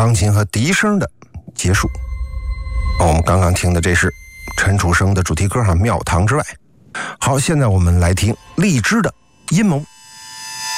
钢琴和笛声的结束。我们刚刚听的这是陈楚生的主题歌《庙堂之外》。好，现在我们来听荔枝的阴谋。